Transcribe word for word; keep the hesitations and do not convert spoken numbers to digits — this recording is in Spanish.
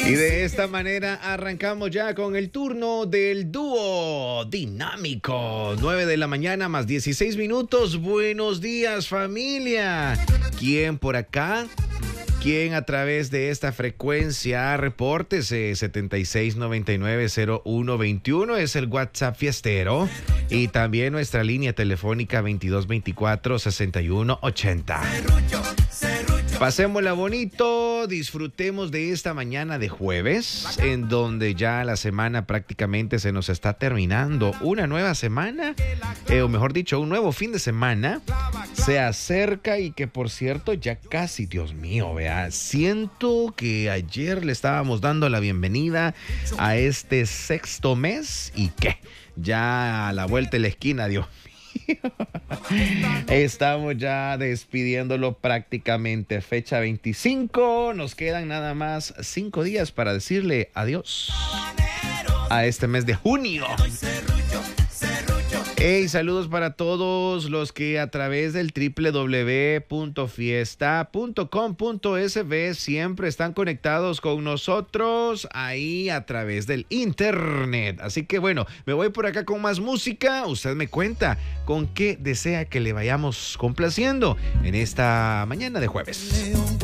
Y de esta manera arrancamos ya con el turno del dúo dinámico. nueve de la mañana más dieciséis minutos. Buenos días, familia. ¿Quién por acá? ¿Quién a través de esta frecuencia? Repórtese setenta y seis noventa y nueve cero uno veintiuno, es el WhatsApp fiestero. Y también nuestra línea telefónica veintidós veinticuatro sesenta y uno ochenta. Pasémosla bonito, disfrutemos de esta mañana de jueves, en donde ya la semana prácticamente se nos está terminando. Una nueva semana, eh, o mejor dicho, un nuevo fin de semana se acerca y que, por cierto, ya casi, Dios mío, vea, siento que ayer le estábamos dando la bienvenida a este sexto mes y que ya a la vuelta de la esquina, Dios mío. Estamos ya despidiéndolo prácticamente. Fecha veinticinco. Nos quedan nada más cinco días para decirle adiós a este mes de junio. Hey, saludos para todos los que a través del doble u doble u doble u punto fiesta punto com punto es be siempre están conectados con nosotros ahí a través del internet. Así que bueno, me voy por acá con más música. Usted me cuenta con qué desea que le vayamos complaciendo en esta mañana de jueves.